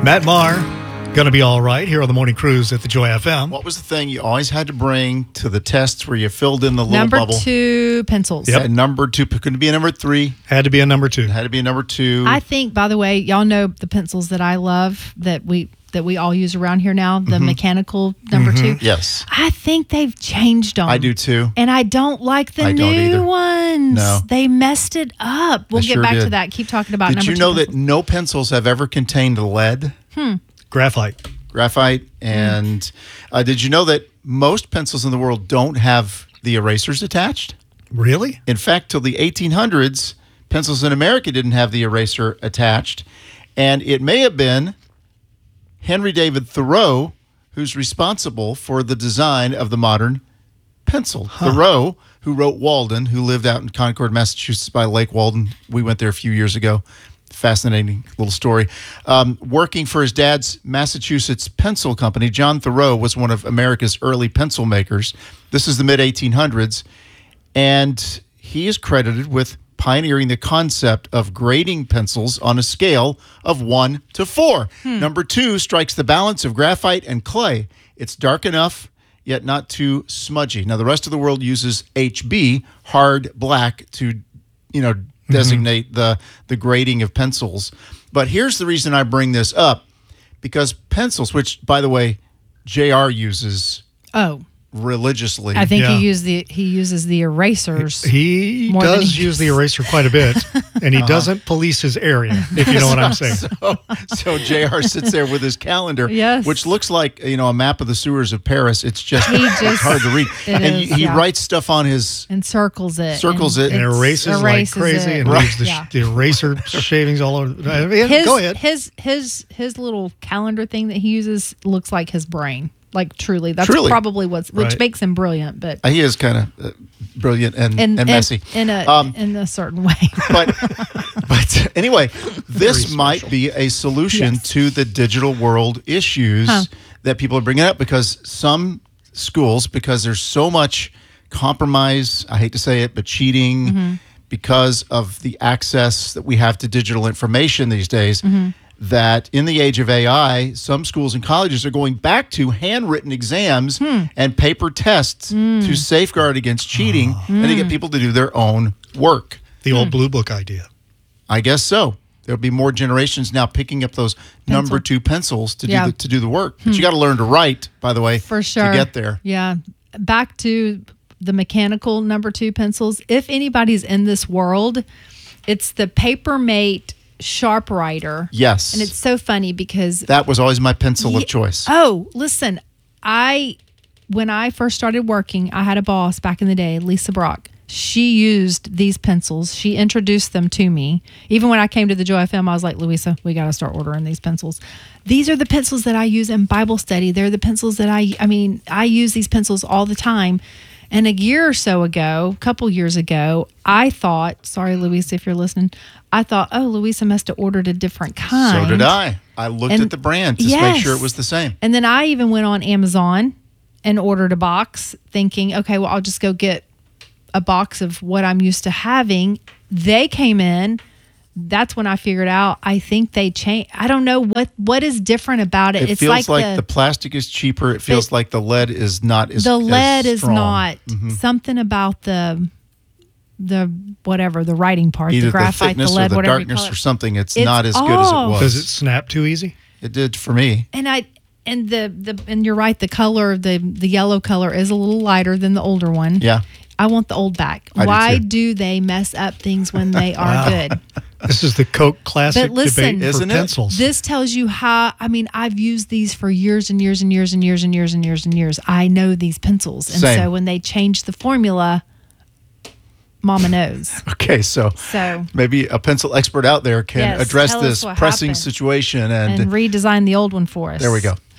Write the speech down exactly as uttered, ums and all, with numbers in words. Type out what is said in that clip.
Matt Maher, going to be all right here on the Morning Cruise at the Joy F M. What was the thing you always had to bring to the tests where you filled in the little number bubble? Number two pencils. Yep. And number two. Couldn't be a number three. Had to be a number two. It had to be a number two. I think, by the way, y'all know the pencils that I love that we that we all use around here now, the mm-hmm. mechanical number mm-hmm. two. Yes. I think they've changed them. I do too. And I don't like the I new ones. No. They messed it up. We'll they get sure back did. to that. Keep talking about did number two. Did you know pencils. that no pencils have ever contained lead? Hmm. Graphite. Graphite. And mm. uh, did you know that most pencils in the world don't have the erasers attached? Really? In fact, till the eighteen hundreds, pencils in America didn't have the eraser attached. And it may have been Henry David Thoreau who's responsible for the design of the modern pencil. Huh. Thoreau, who wrote Walden, who lived out in Concord, Massachusetts by Lake Walden. We went there a few years ago. Fascinating little story. Um, working for his dad's Massachusetts pencil company, John Thoreau was one of America's early pencil makers. This is the mid eighteen hundreds. And he is credited with pioneering the concept of grading pencils on a scale of one to four. Hmm. Number two strikes the balance of graphite and clay. It's dark enough, yet not too smudgy. Now, the rest of the world uses H B, hard black, to, you know, designate mm-hmm. the, the grading of pencils. But here's the reason I bring this up, because pencils, which, by the way, J R uses oh. religiously. I think yeah. he used the he uses the erasers. He, he more does than he use the eraser quite a bit, and he uh-huh. doesn't police his area, if you know what I'm saying. So, so J R sits there with his calendar, yes. which looks like, you know, a map of the sewers of Paris. It's just, just it's hard to read. And is, he, he yeah. writes stuff on his... And circles it. Circles and it. And erases, erases like crazy it. and right. leaves the, yeah. the eraser shavings all over. I mean, his, go ahead. His, his, his little calendar thing that he uses looks like his brain. Like, truly. That's truly. probably what's... Which right. makes him brilliant, but... He is kind of uh, brilliant and, in, and messy. In, in, a, um, in a certain way. but, but anyway, this might be a solution yes. to the digital world issues huh. that people are bringing up, because some schools, because there's so much compromise, I hate to say it, but cheating, mm-hmm. because of the access that we have to digital information these days, mm-hmm. that in the age of A I, some schools and colleges are going back to handwritten exams hmm. and paper tests mm. to safeguard against cheating oh. and to get people to do their own work. The old blue book idea. I guess so. There'll be more generations now picking up those Pencil. number two pencils to yeah. do the, to do the work. But hmm. you got to learn to write, by the way, for sure. to get there. Yeah. Back to the mechanical number two pencils. If anybody's in this world, it's the Papermate Sharp Writer. Yes. And it's so funny because... That was always my pencil y- of choice. Oh, listen. I, when I first started working, I had a boss back in the day, Lisa Brock. She used these pencils. She introduced them to me. Even when I came to the Joy F M, I was like, Louisa, we got to start ordering these pencils. These are the pencils that I use in Bible study. They're the pencils that I, I mean, I use these pencils all the time. And a year or so ago, a couple years ago, I thought, sorry, Louisa, if you're listening, I thought, oh, Louisa must have ordered a different kind. So did I. I looked and, at the brand to yes. make sure it was the same. And then I even went on Amazon and ordered a box thinking, okay, well, I'll just go get a box of what I'm used to having. They came in. That's when I figured out, I think they changed. I don't know what, what is different about it. It it's feels like, like the, the plastic is cheaper. It feels it, like the lead is not as The lead as is strong. not. Mm-hmm. Something about the, the whatever, the writing part, Either the graphite, the, the lead, or the whatever darkness you call it. or something. It's, It's not as good as it off. was. Does it snap too easy? It did for me. And I and the, the and you're right, the color, the the yellow color is a little lighter than the older one. Yeah. I want the old back. I do Why too. do they mess up things when they are Wow. good? This is the Coke classic But listen, debate for Isn't it? pencils. This tells you how, I mean, I've used these for years and years and years and years and years and years and years. I know these pencils. And Same. so when they change the formula, Mama knows. Okay, so, So maybe a pencil expert out there can Yes, address tell us this what pressing happened. situation and, and redesign the old one for us. there we go.